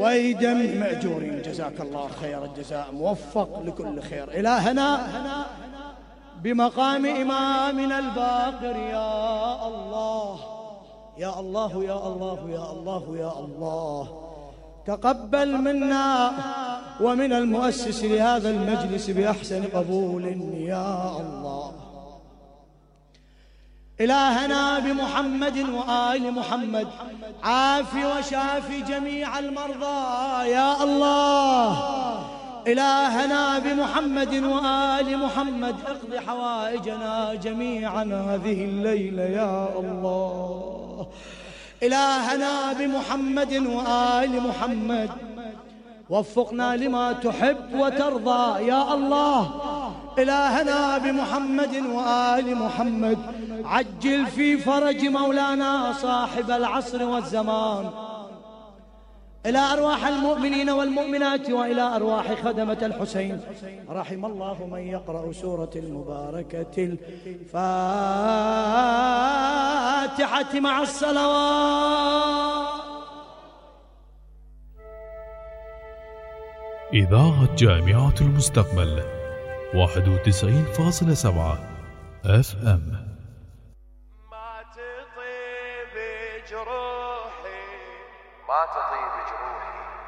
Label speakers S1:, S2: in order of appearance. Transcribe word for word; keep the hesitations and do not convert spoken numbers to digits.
S1: ويدم مأجورين. جزاك الله خير الجزاء، موفق لكل خير. إلهنا بمقام إمامنا الباقر يا الله يا الله يا الله يا الله يا الله، تقبل منا ومن المؤسس لهذا المجلس بأحسن قبول يا الله. إلهنا بمحمد وآل محمد عافي وشافي جميع المرضى يا الله. إلهنا بمحمد وآل محمد اقض حوائجنا جميعا هذه الليلة يا الله. إلهنا بمحمد وآل محمد وفقنا لما تحب وترضى يا الله. إلهنا بمحمد وآل محمد عجل في فرج مولانا صاحب العصر والزمان. إلى أرواح المؤمنين والمؤمنات وإلى أرواح خدمة الحسين، رحم الله من يقرأ سورة المباركة الفاتحة مع الصلوات.
S2: إذاعة جامعة المستقبل واحد وتسعين فاصلة سبعة اف ام. ما تطيب جروح